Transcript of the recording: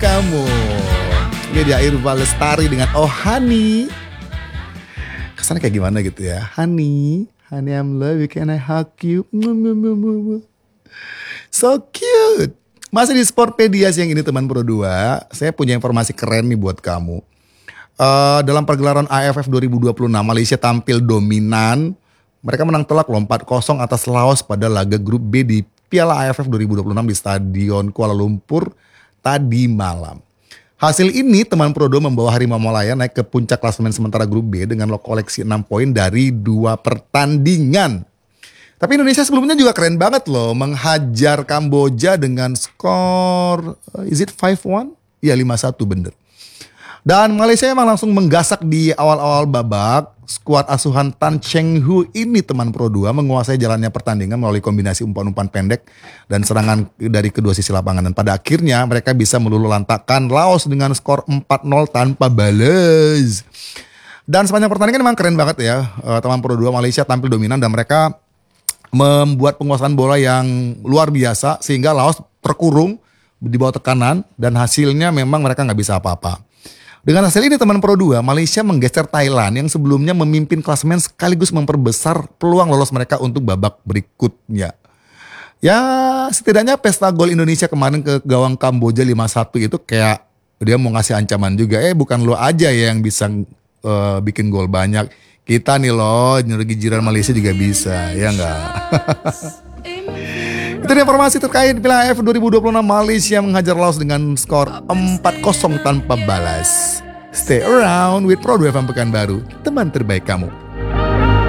kamu. Ini dia Irva Lestari dengan Oh Honey. Kesannya kayak gimana gitu ya. Honey, honey I'm love you, can I hug you? So cute. Masih di Sportpedia siang ini teman Pro 2. Saya punya informasi keren nih buat kamu. Dalam pergelaran AFF 2026 Malaysia tampil dominan. Mereka menang telak loh 4-0 atas Laos pada laga grup B di Piala AFF 2026 di Stadion Kuala Lumpur tadi malam. Hasil ini teman Pro 2 membawa Harimau Malaya naik ke puncak klasemen sementara grup B dengan koleksi 6 poin dari 2 pertandingan. Tapi Indonesia sebelumnya juga keren banget loh, menghajar Kamboja dengan skor is it 5-1? Iya 5-1 bener. Dan Malaysia emang langsung menggasak di awal-awal babak. Skuad asuhan Tan Cheng Hu ini teman Pro 2 menguasai jalannya pertandingan melalui kombinasi umpan-umpan pendek dan serangan dari kedua sisi lapangan. Dan pada akhirnya mereka bisa meluluhlantakkan Laos dengan skor 4-0 tanpa balas. Dan sepanjang pertandingan memang keren banget ya. Teman Pro 2 Malaysia tampil dominan dan mereka membuat penguasaan bola yang luar biasa sehingga Laos terkurung di bawah tekanan dan hasilnya memang mereka nggak bisa apa-apa. Dengan hasil ini teman Pro 2, Malaysia menggeser Thailand yang sebelumnya memimpin klasemen sekaligus memperbesar peluang lolos mereka untuk babak berikutnya. Ya setidaknya pesta gol Indonesia kemarin ke gawang Kamboja 5-1 itu kayak dia mau ngasih ancaman juga. Bukan lo aja ya yang bisa bikin gol banyak. Kita nih loh, jiran Malaysia juga bisa, ya enggak? Itu informasi terkait Piala AFF 2026 Malaysia menghajar Laos dengan skor 4-0 tanpa balas. Stay around with Pro 2 FM Pekanbaru, teman terbaik kamu.